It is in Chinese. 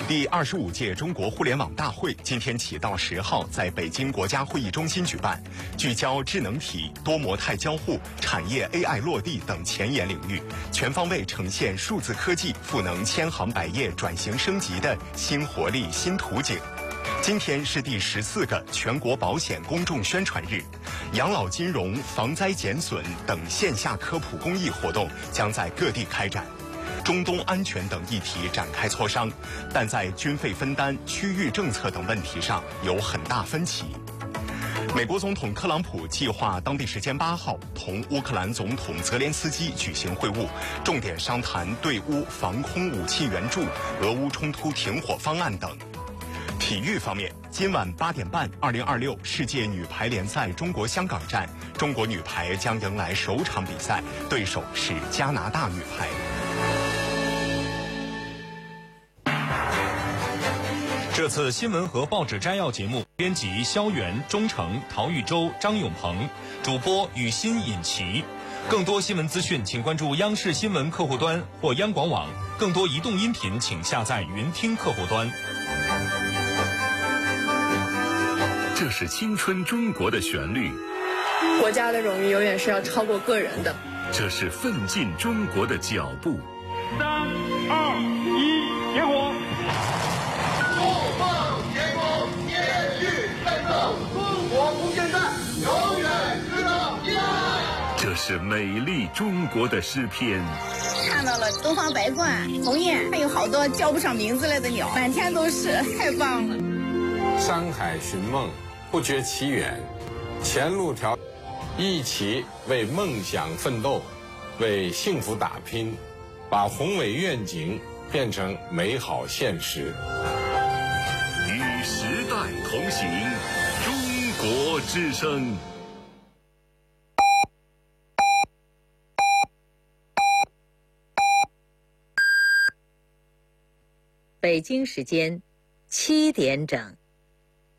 第25届中国互联网大会今天起到10号在北京国家会议中心举办，聚焦智能体、多模态交互、产业 AI 落地等前沿领域，全方位呈现数字科技赋能千行百业转型升级的新活力、新图景。今天是第14个全国保险公众宣传日，养老金融、防灾减损等线下科普公益活动将在各地开展。中东安全等议题展开磋商，但在军费分担、区域政策等问题上有很大分歧。美国总统特朗普计划当地时间8号同乌克兰总统泽连斯基举行会晤，重点商谈对乌防空武器援助、俄乌冲突停火方案等。体育方面，今晚8点半，2026世界女排联赛中国香港站，中国女排将迎来首场比赛，对手是加拿大女排。 这次新闻和报纸摘要节目，编辑肖元、钟诚、陶玉洲、张永鹏，主播雨欣、尹奇。更多新闻资讯，请关注央视新闻客户端或央广网。更多移动音频，请下载云听客户端。 这是青春中国的旋律， 国家的荣誉永远是要超过个人的。 这是奋进中国的脚步。 3、2、1，点火！ 不放天空，天域奋斗，中国无限战，永远值得依赖。 这是美丽中国的诗篇。 看到了东方白鹳、鸿雁，还有好多叫不上名字来的鸟，满天都是，太棒了。 山海寻梦，不觉其远，前路条，一起为梦想奋斗，为幸福打拼，把宏伟愿景变成美好现实。 与时代同行，中国之声。 北京时间7点整。